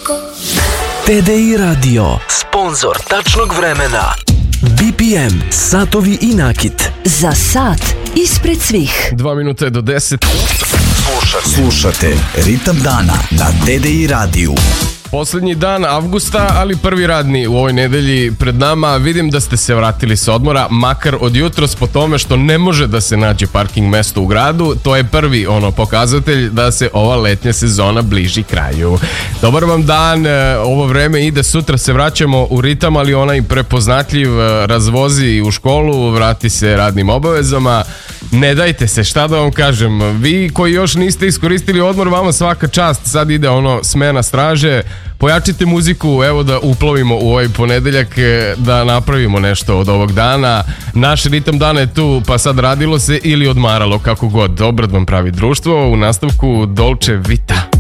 TDI Radio, sponzor tačnog vremena. BPM, satovi i nakit. Za sat ispred svih. 2 minute do 10. Slušate Ritam dana na TDI radiju. Poslednji dan avgusta, ali prvi radni u ovoj nedelji pred nama. Vidim da ste se vratili sa odmora, makar od jutros, po tome što ne može da se nađe parking mesto u gradu. To je prvi pokazatelj da se ova letnja sezona bliži kraju. Dobar vam dan, ovo vreme ide, sutra se vraćamo u ritam, ali onaj prepoznatljiv razvozi u školu, vrati se radnim obavezama. Ne dajte se, šta da vam kažem, vi koji još niste iskoristili odmor, vama svaka čast, sad ide smena straže. Pojačite muziku, evo da uplovimo u ovaj ponedeljak, da napravimo nešto od ovog dana. Naš ritam dana je tu, pa sad radilo se ili odmaralo, kako god. Dobro vam pravi društvo, u nastavku Dolce Vita.